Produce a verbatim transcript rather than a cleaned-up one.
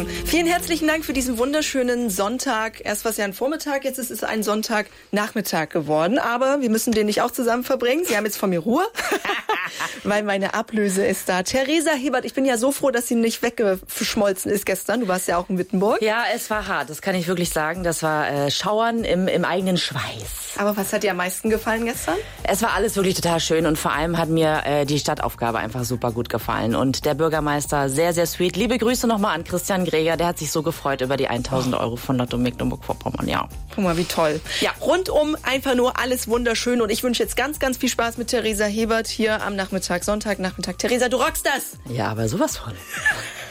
Morgen. Vielen herzlichen Dank für diesen wunderschönen Sonntag. Erst war es ja ein Vormittag, jetzt ist es ein Sonntagnachmittag geworden. Aber wir müssen den nicht auch zusammen verbringen. Sie haben jetzt von mir Ruhe, weil meine Ablöse ist da. Theresa Hebert, ich bin ja so froh, dass sie nicht weggeschmolzen ist gestern. Du warst ja auch in Wittenburg. Ja, es war hart, das kann ich wirklich sagen. Das war äh, Schauern im, im eigenen Schweiß. Aber was hat dir am meisten gefallen gestern? Es war alles wirklich total schön und vor allem hat mir äh, die Stadtaufgabe einfach super gut gefallen. Und der Bürgermeister, sehr, sehr sweet. Liebe Grüße nochmal an Christian Greger, der hat sich so gefreut über die tausend Euro von Lotto Mecklenburg-Vorpommern. Ja. Guck mal, wie toll. Ja, rundum einfach nur alles wunderschön und ich wünsche jetzt ganz, ganz viel Spaß mit Theresa Hebert hier am Nachmittag, Sonntagnachmittag. Theresa, du rockst das! Ja, aber sowas von.